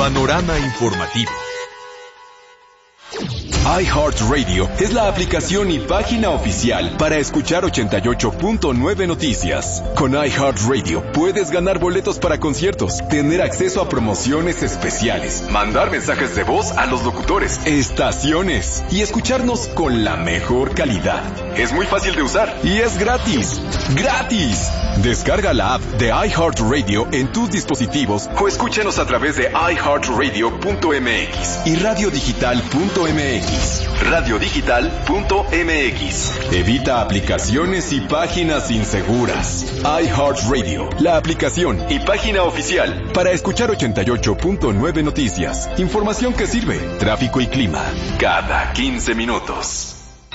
Panorama informativo. iHeartRadio es la aplicación y página oficial para escuchar 88.9 Noticias. Con iHeartRadio puedes ganar boletos para conciertos, tener acceso a promociones especiales, mandar mensajes de voz a los locutores, estaciones y escucharnos con la mejor calidad. Es muy fácil de usar y es gratis. ¡Gratis! Descarga la app de iHeartRadio en tus dispositivos o escúchanos a través de iHeartRadio.mx y radiodigital.mx. Radiodigital.mx. Evita aplicaciones y páginas inseguras. iHeartRadio, la aplicación y página oficial para escuchar 88.9 Noticias. Información que sirve. Tráfico y clima. Cada 15 minutos.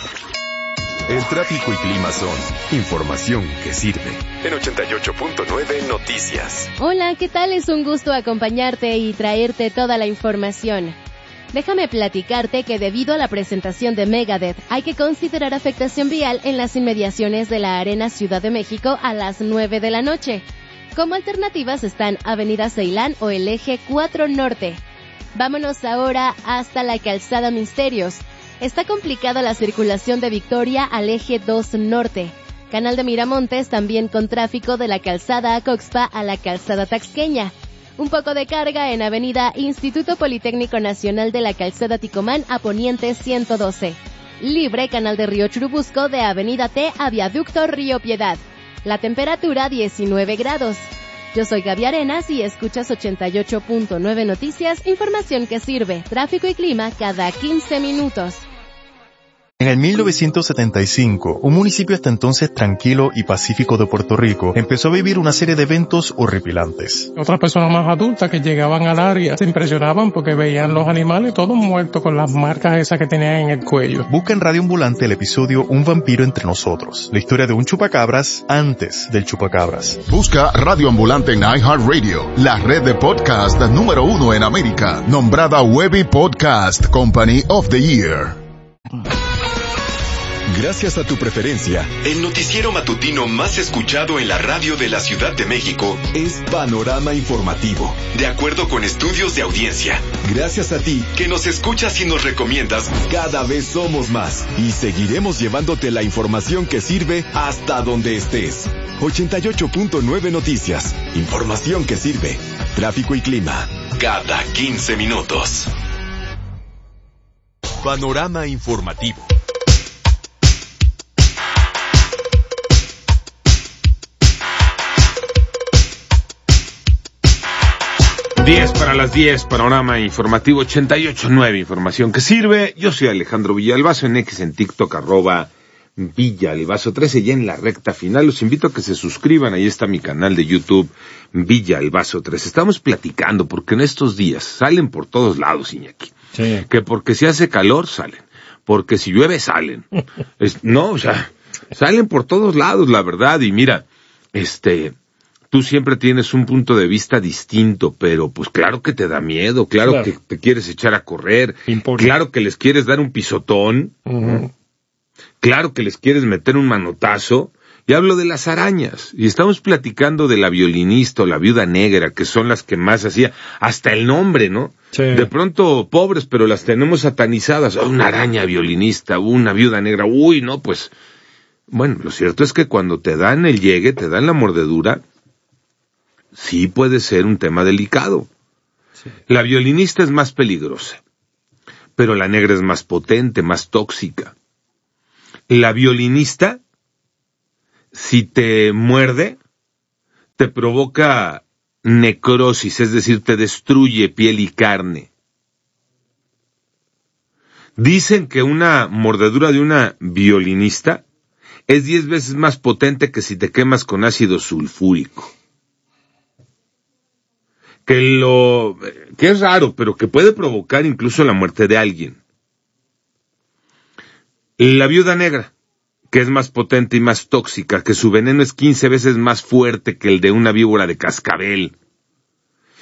El tráfico y clima son información que sirve. En 88.9 Noticias. Hola, ¿qué tal? Es un gusto acompañarte y traerte toda la información. Déjame platicarte que debido a la presentación de Megadeth, hay que considerar afectación vial en las inmediaciones de la Arena Ciudad de México a las 9 de la noche. Como alternativas están Avenida Ceilán o el Eje 4 Norte. Vámonos ahora hasta la Calzada Misterios. Está complicada la circulación de Victoria al Eje 2 Norte. Canal de Miramontes también con tráfico de la Calzada Acoxpa a la Calzada Taxqueña. Un poco de carga en Avenida Instituto Politécnico Nacional de la Calzada Ticomán a Poniente 112. Libre Canal de Río Churubusco de Avenida T a Viaducto Río Piedad. La temperatura 19 grados. Yo soy Gaby Arenas y escuchas 88.9 Noticias, información que sirve. Tráfico y clima cada 15 minutos. En el 1975, un municipio hasta entonces tranquilo y pacífico de Puerto Rico empezó a vivir una serie de eventos horripilantes. Otras personas más adultas que llegaban al área se impresionaban porque veían los animales todos muertos con las marcas esas que tenían en el cuello. Busca en Radio Ambulante el episodio Un vampiro entre nosotros, la historia de un chupacabras antes del chupacabras. Busca Radio Ambulante en iHeartRadio, la red de podcast número 1 en América, nombrada Webby Podcast Company of the Year. Gracias a tu preferencia, el noticiero matutino más escuchado en la radio de la Ciudad de México es Panorama Informativo, de acuerdo con estudios de audiencia. Gracias a ti, que nos escuchas y nos recomiendas, cada vez somos más y seguiremos llevándote la información que sirve hasta donde estés. 88.9 Noticias, información que sirve. Tráfico y clima, cada 15 minutos. Panorama Informativo. 10 para las 10, Panorama Informativo 88.9, información que sirve. Yo soy Alejandro Villalbazo, en X, en TikTok, @Villalbazo13, ya en la recta final. Los invito a que se suscriban, ahí está mi canal de YouTube, Villalbazo13. Estamos platicando, porque en estos días salen por todos lados, Iñaki. Sí. Que porque si hace calor, salen. Porque si llueve, salen. Salen por todos lados, la verdad. Y mira, tú siempre tienes un punto de vista distinto, pero pues claro que te da miedo, claro. Que te quieres echar a correr, claro que les quieres dar un pisotón, claro que les quieres meter un manotazo, y hablo de las arañas, y estamos platicando de la violinista o la viuda negra, que son las que más hacía, hasta el nombre, ¿no? Sí. De pronto, pobres, pero las tenemos satanizadas, una araña violinista, una viuda negra, uy, no, pues, bueno, lo cierto es que cuando te dan el llegue, te dan la mordedura, sí puede ser un tema delicado. Sí. La violinista es más peligrosa, pero la negra es más potente, más tóxica. La violinista, si te muerde, te provoca necrosis, es decir, te destruye piel y carne. Dicen que una mordedura de una violinista es 10 veces más potente que si te quemas con ácido sulfúrico. Que es raro, pero que puede provocar incluso la muerte de alguien. La viuda negra, que es más potente y más tóxica, que su veneno es 15 veces más fuerte que el de una víbora de cascabel.